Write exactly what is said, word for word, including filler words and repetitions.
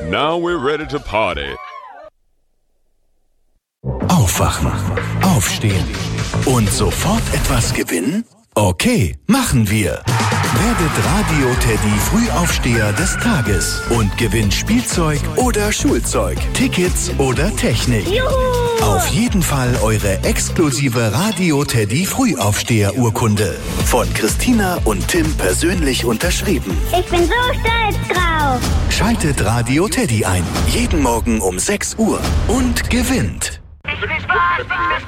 Now we're ready to party. Aufwachen, aufstehen und sofort etwas gewinnen? Okay, machen wir. Werdet Radio Teddy Frühaufsteher des Tages und gewinnt Spielzeug oder Schulzeug, Tickets oder Technik. Juhu! Auf jeden Fall eure exklusive Radio Teddy Frühaufsteher Urkunde. Von Christina und Tim persönlich unterschrieben. Ich bin so stolz drauf. Schaltet Radio Teddy ein. Jeden Morgen um sechs Uhr und gewinnt.